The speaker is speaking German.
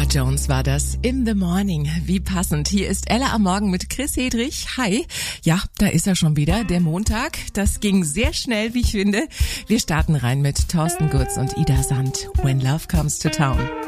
Jones war das, In the Morning. Wie passend. Hier ist Ella am Morgen mit Chris Hedrich. Hi. Ja, da ist er schon wieder, der Montag. Das ging sehr schnell, wie ich finde. Wir starten rein mit Thorsten Gutz und Ida Sand. When Love Comes to Town.